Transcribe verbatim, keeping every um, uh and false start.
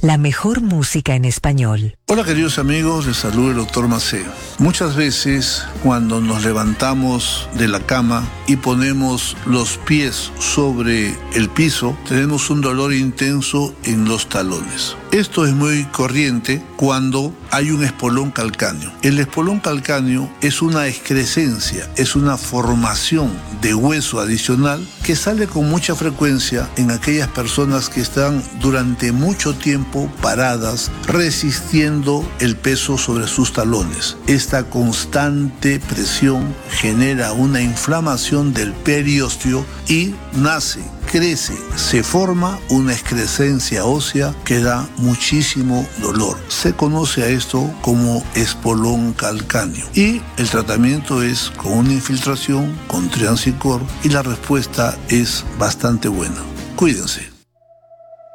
la mejor música en español. Hola queridos amigos, les saluda el doctor Maceo. Muchas veces cuando nos levantamos de la cama y ponemos los pies sobre el piso, tenemos un dolor intenso en los talones. Esto es muy corriente cuando hay un espolón calcáneo. El espolón calcáneo es una excrescencia, es una formación de hueso adicional que sale con mucha frecuencia en aquellas personas que están durante mucho tiempo paradas, resistiendo el peso sobre sus talones. Esta constante presión genera una inflamación del periósteo y nace, crece, se forma una excrescencia ósea que da muchísimo dolor. Se conoce a esto como espolón calcáneo y el tratamiento es con una infiltración con Triancicor y la respuesta es bastante buena. Cuídense.